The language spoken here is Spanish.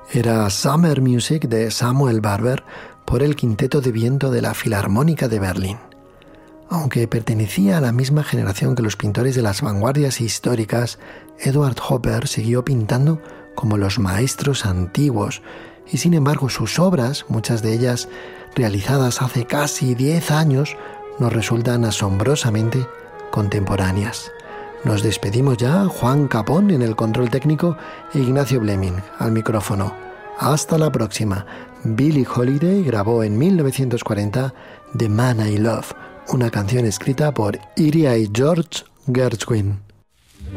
Era Summer Music de Samuel Barber por el Quinteto de Viento de la Filarmónica de Berlín. Aunque pertenecía a la misma generación que los pintores de las vanguardias históricas, Edward Hopper siguió pintando como los maestros antiguos y sin embargo sus obras, muchas de ellas realizadas hace casi 10 años, nos resultan asombrosamente contemporáneas. Nos despedimos ya, Juan Capón en el control técnico e Ignacio Bleming al micrófono. Hasta la próxima. Billie Holiday grabó en 1940 The Man I Love, una canción escrita por Ira y George Gershwin.